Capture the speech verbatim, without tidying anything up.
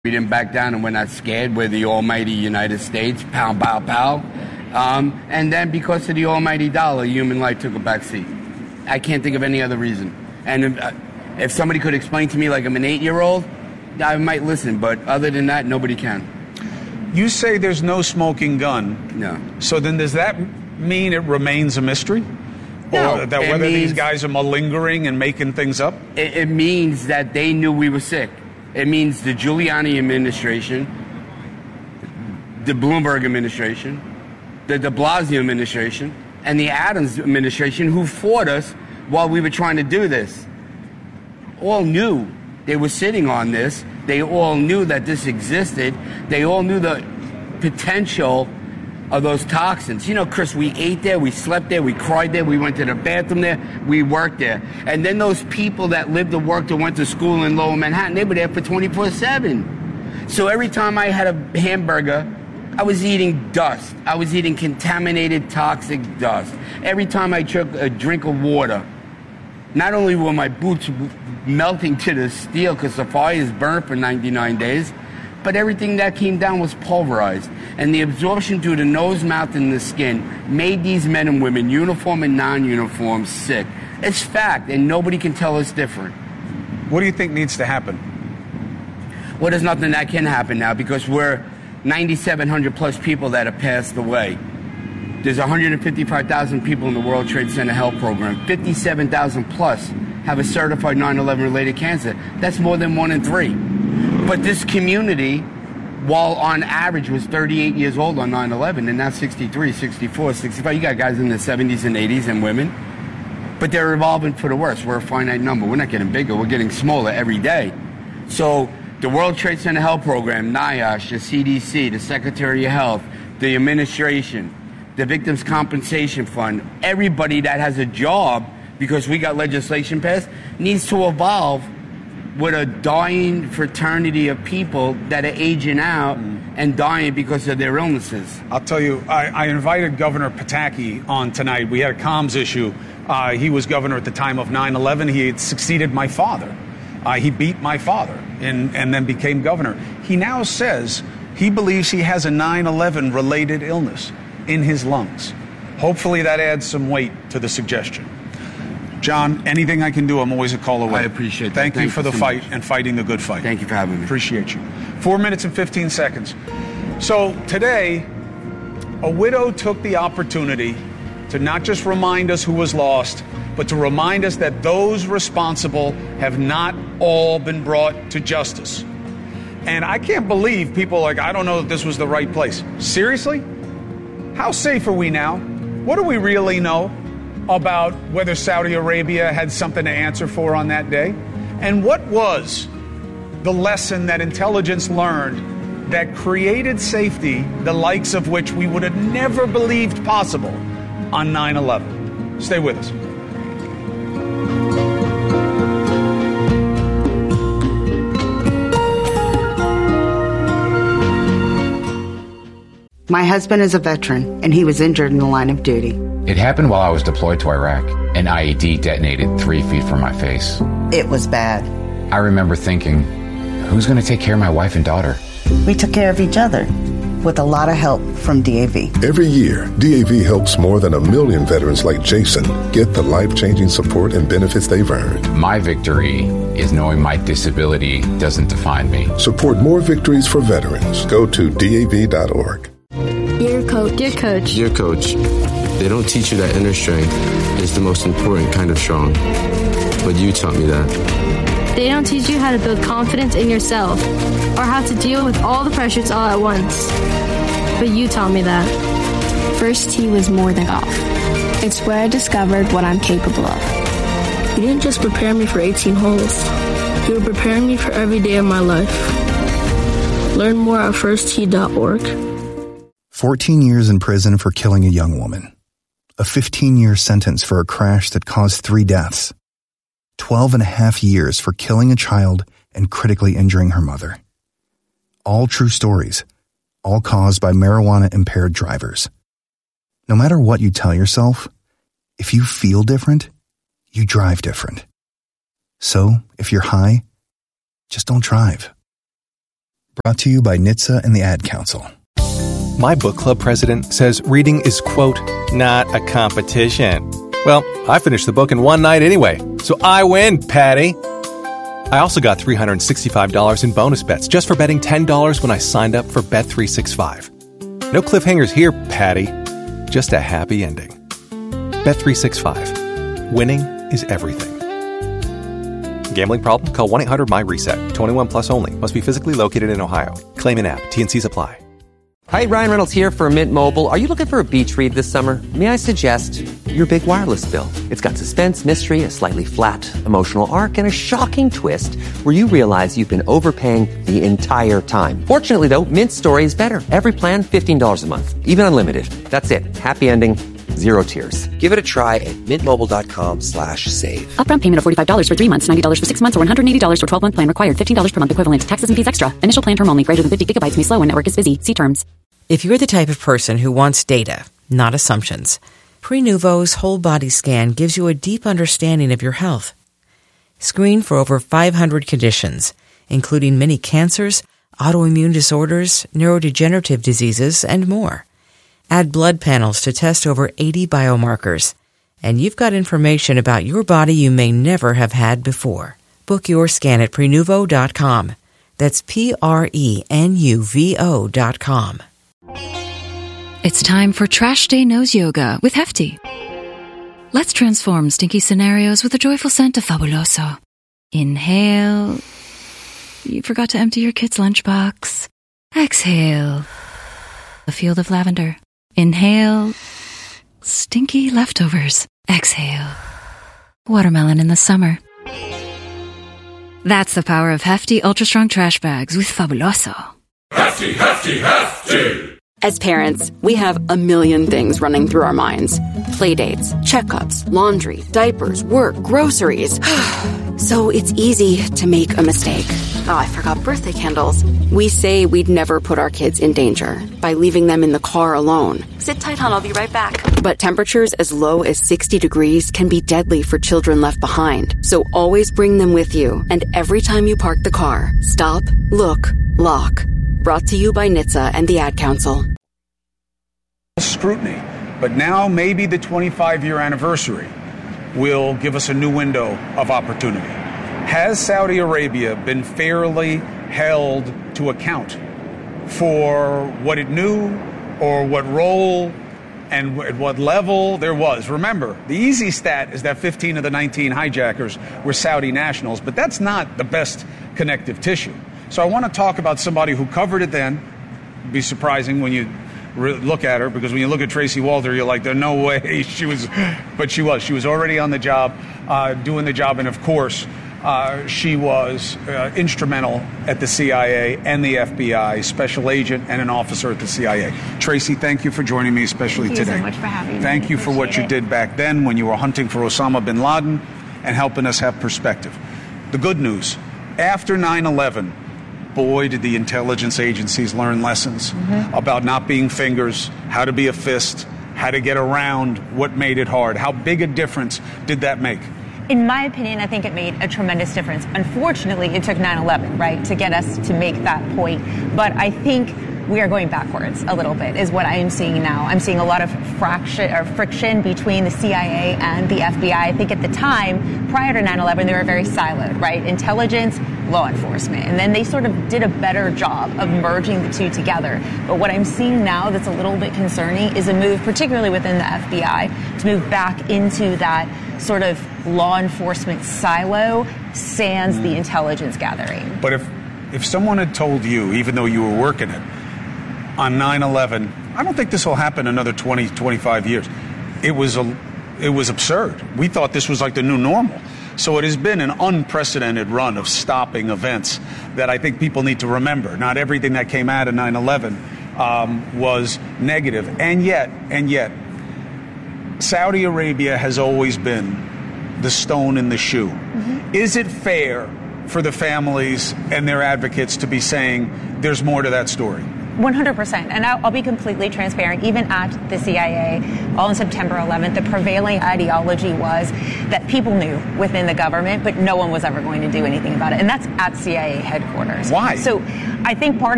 We didn't back down and we're not scared. We're the almighty United States, pow, pow, pow. Um, and then because of the almighty dollar, human life took a back seat. I can't think of any other reason. And if, uh, if somebody could explain to me like I'm an eight-year-old, I might listen. But other than that, nobody can. You say there's no smoking gun. No. So then does that mean it remains a mystery? No. Or that whether means, these guys are malingering and making things up? It, it means that they knew we were sick. It means the Giuliani administration, the Bloomberg administration, the de Blasio administration, and the Adams administration, who fought us while we were trying to do this, all knew they were sitting on this. They all knew that this existed. They all knew the potential of those toxins. You know, Chris, we ate there, we slept there, we cried there, we went to the bathroom there, we worked there. And then those people that lived and worked and went to school in Lower Manhattan, they were there for twenty-four seven. So every time I had a hamburger, I was eating dust. I was eating contaminated, toxic dust. Every time I took a drink of water, not only were my boots melting to the steel because the fires burned for ninety-nine days, but everything that came down was pulverized. And the absorption through the nose, mouth, and the skin made these men and women, uniform and non-uniform, sick. It's fact, and nobody can tell us different. What do you think needs to happen? Well, there's nothing that can happen now because we're ninety-seven hundred plus people that have passed away. There's one hundred fifty-five thousand people in the World Trade Center Health Program. fifty-seven thousand plus have a certified nine eleven related cancer. That's more than one in three. But this community, while on average was thirty-eight years old on nine eleven, and now sixty-three, sixty-four, sixty-five. You got guys in the seventies and eighties and women. But they're evolving for the worse. We're a finite number. We're not getting bigger. We're getting smaller every day. So the World Trade Center Health Program, NIOSH, the C D C, the Secretary of Health, the administration, the Victims' Compensation Fund, everybody that has a job, because we got legislation passed, needs to evolve with a dying fraternity of people that are aging out and dying because of their illnesses. I'll tell you, I, I invited Governor Pataki on tonight. We had a comms issue. Uh, he was governor at the time of nine eleven. He had succeeded my father. Uh, he beat my father and, and then became governor. He now says he believes he has a nine eleven related illness in his lungs. Hopefully that adds some weight to the suggestion. John, anything I can do, I'm always a call away. I appreciate that. Thank, Thank you for the so fight much. and fighting the good fight. Thank you for having me. Appreciate you. Four minutes and fifteen seconds. So today, a widow took the opportunity to not just remind us who was lost, but to remind us that those responsible have not all been brought to justice. And I can't believe people are like, I don't know if this was the right place. Seriously? How safe are we now? What do we really know about whether Saudi Arabia had something to answer for on that day? And what was the lesson that intelligence learned that created safety, the likes of which we would have never believed possible on nine eleven? Stay with us. My husband is a veteran, and he was injured in the line of duty. It happened while I was deployed to Iraq. An I E D detonated three feet from my face. It was bad. I remember thinking, who's going to take care of my wife and daughter? We took care of each other, with a lot of help from D A V. Every year, D A V helps more than a million veterans like Jason get the life-changing support and benefits they've earned. My victory is knowing my disability doesn't define me. Support more victories for veterans. Go to D A V dot org. Dear Coach. Dear Coach. Dear Coach, they don't teach you that inner strength is the most important kind of strong. But you taught me that. They don't teach you how to build confidence in yourself or how to deal with all the pressures all at once. But you taught me that. First tee was more than golf. It's where I discovered what I'm capable of. You didn't just prepare me for eighteen holes. You were preparing me for every day of my life. Learn more at first tee dot org. fourteen years in prison for killing a young woman. A fifteen-year sentence for a crash that caused three deaths. Twelve and a half years for killing a child and critically injuring her mother. All true stories, all caused by marijuana-impaired drivers. No matter what you tell yourself, if you feel different, you drive different. So, if you're high, just don't drive. Brought to you by N H T S A and the Ad Council. My book club president says reading is, quote, not a competition. Well, I finished the book in one night anyway, so I win, Patty. I also got three hundred sixty-five dollars in bonus bets just for betting ten dollars when I signed up for Bet three sixty-five. No cliffhangers here, Patty. Just a happy ending. Bet three sixty-five. Winning is everything. Gambling problem? Call one eight hundred M Y reset. twenty-one plus only. Must be physically located in Ohio. Claim in app. T and C's apply. Hi, Ryan Reynolds here for Mint Mobile. Are you looking for a beach read this summer? May I suggest your big wireless bill? It's got suspense, mystery, a slightly flat, emotional arc, and a shocking twist where you realize you've been overpaying the entire time. Fortunately, though, Mint's story is better. Every plan, fifteen dollars a month. Even unlimited. That's it. Happy ending. Zero tears. Give it a try at mintmobile.com slash save. Upfront payment of forty-five dollars for three months, ninety dollars for six months, or one hundred eighty dollars for twelve-month plan required. fifteen dollars per month equivalent. Taxes and fees extra. Initial plan term only. Greater than fifty gigabytes may slow when network is busy. See terms. If you're the type of person who wants data, not assumptions, Prenuvo's whole body scan gives you a deep understanding of your health. Screen for over five hundred conditions, including many cancers, autoimmune disorders, neurodegenerative diseases, and more. Add blood panels to test over eighty biomarkers, and you've got information about your body you may never have had before. Book your scan at Prenuvo dot com. That's P R E N U V O dot com. It's time for Trash Day Nose Yoga with Hefty. Let's transform stinky scenarios with a joyful scent of Fabuloso. Inhale. You forgot to empty your kid's lunchbox. Exhale. A field of lavender. Inhale. Stinky leftovers. Exhale. Watermelon in the summer. That's the power of Hefty Ultra Strong Trash Bags with Fabuloso. Hefty, hefty, hefty! As parents, we have a million things running through our minds. Playdates, checkups, laundry, diapers, work, groceries. So it's easy to make a mistake. Oh, I forgot birthday candles. We say we'd never put our kids in danger by leaving them in the car alone. Sit tight, hon, I'll be right back. But temperatures as low as sixty degrees can be deadly for children left behind. So always bring them with you. And every time you park the car, stop, look, lock. Brought to you by N H T S A and the Ad Council. Scrutiny, but now maybe the twenty-five-year anniversary will give us a new window of opportunity. Has Saudi Arabia been fairly held to account for what it knew or what role and at what level there was? Remember, the easy stat is that fifteen of the nineteen hijackers were Saudi nationals, but that's not the best connective tissue. So I want to talk about somebody who covered it then. It'd be surprising when you re- look at her, because when you look at Tracy Walter, you're like, there's no way she was, but she was. She was already on the job, uh, doing the job, and of course, uh, she was uh, instrumental at the C I A and the F B I, special agent and an officer at the C I A. Tracy, thank you for joining me, especially today. Thank you so much for having me. Thank you for what you it. did back then when you were hunting for Osama bin Laden and helping us have perspective. The good news, after nine eleven, boy, did the intelligence agencies learn lessons mm-hmm. about not being fingers, how to be a fist, how to get around what made it hard. How big a difference did that make? In my opinion, I think it made a tremendous difference. Unfortunately, it took nine eleven, right, to get us to make that point. But I think we are going backwards a little bit, is what I am seeing now. I'm seeing a lot of fraction or friction between the C I A and the F B I. I think at the time, prior to nine eleven, they were very siloed, right? Intelligence, law enforcement. And then they sort of did a better job of merging the two together. But what I'm seeing now that's a little bit concerning is a move, particularly within the F B I, to move back into that sort of law enforcement silo sans mm. the intelligence gathering. But if if someone had told you, even though you were working it, on nine eleven, I don't think this will happen another twenty, twenty-five years. It was a, it was absurd. We thought this was like the new normal. So it has been an unprecedented run of stopping events that I think people need to remember. Not everything that came out of nine eleven um, was negative. And yet, and yet, Saudi Arabia has always been the stone in the shoe. Mm-hmm. Is it fair for the families and their advocates to be saying there's more to that story? one hundred percent. And I'll, I'll be completely transparent. Even at the C I A, all on September eleventh, the prevailing ideology was that people knew within the government, but no one was ever going to do anything about it. And that's at C I A headquarters. Why? So I think part